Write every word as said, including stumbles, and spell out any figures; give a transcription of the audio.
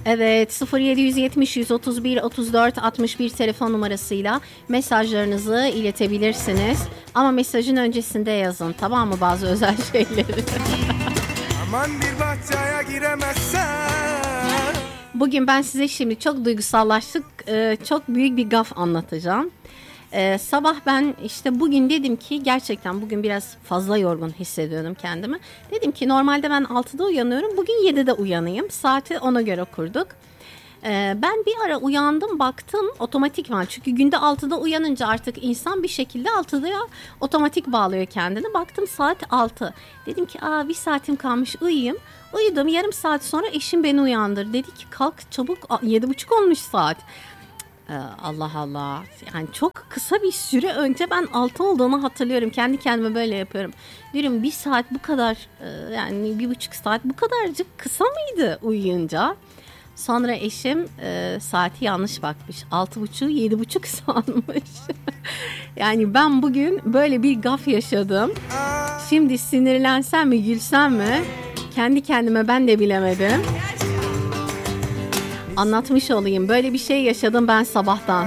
Evet, sıfır yedi yetmiş yüz otuz bir otuz dört altmış bir telefon numarasıyla mesajlarınızı iletebilirsiniz. Ama mesajın öncesinde yazın, tamam mı, bazı özel şeyleri. Aman bir bahçeye giremezsen. Bugün ben size şimdi çok duygusallaştık, çok büyük bir gaf anlatacağım. Ee, sabah ben işte bugün dedim ki gerçekten bugün biraz fazla yorgun hissediyordum kendimi. Dedim ki normalde ben altıda uyanıyorum, bugün yedide uyanayım. Saati ona göre kurduk. Ee, ben bir ara uyandım, baktım otomatikman, çünkü günde altıda uyanınca artık insan bir şekilde altıda otomatik bağlıyor kendini. Baktım saat altı. Dedim ki aa bir saatim kalmış, uyuyayım. Uyudum, yarım saat sonra eşim beni uyandırdı. Dedi ki kalk çabuk, yedi buçuk olmuş saat. Allah Allah, yani çok kısa bir süre önce ben altı olduğunu hatırlıyorum. Kendi kendime böyle yapıyorum. Diyorum bir saat bu kadar, yani bir buçuk saat bu kadarcık kısa mıydı uyuyunca? Sonra eşim e, saati yanlış bakmış. Altı buçuğu yedi buçuk sanmış. Yani ben bugün böyle bir gaf yaşadım. Şimdi sinirlensem mi gülsem mi? Kendi kendime ben de bilemedim. Anlatmış olayım. Böyle bir şey yaşadım ben sabahtan.